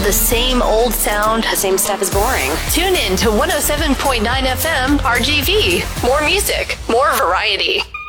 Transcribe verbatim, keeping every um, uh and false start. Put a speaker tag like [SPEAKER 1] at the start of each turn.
[SPEAKER 1] of the same old sound.
[SPEAKER 2] The same stuff is boring.
[SPEAKER 1] Tune in to one oh seven point nine F M R G V. More music, more variety.